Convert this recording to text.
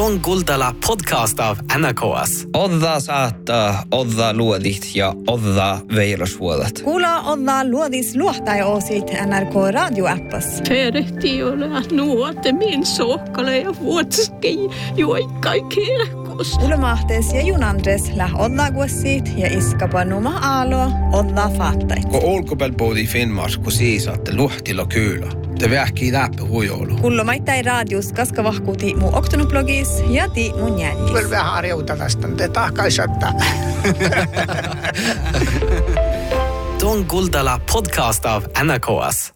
Tuon Kuultala podcast av NRK:s. Odda saattaa, odda luodit ja odda veilosvuolet. Kuulla odda luodis luohtaja-osit NRK radioappas. Perehti ole nuote min sokkale ja vuotski juoikkai kirkos. Ulemahtes ja junandres läh odda guossit ja iskapa numa aalo odda faattait. Kun olkopelpoodi Finnmars, kun siisaatte luhtilla kyylä. Te vähkii läppä huijoulu. Kullomaittai radius kaskavahkuti mu oktonublogis ja ti mun jäljis. Kyllä vähän harjouta tästä, te tahkaisottaa. Tuon Kuultala podcast av NRK:s.